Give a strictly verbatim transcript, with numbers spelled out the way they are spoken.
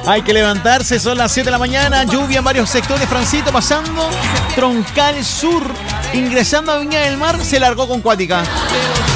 Hay que levantarse, son las siete de la mañana. Lluvia en varios sectores, Francito, pasando Troncal Sur, ingresando a Viña del Mar, se largó con Cuática.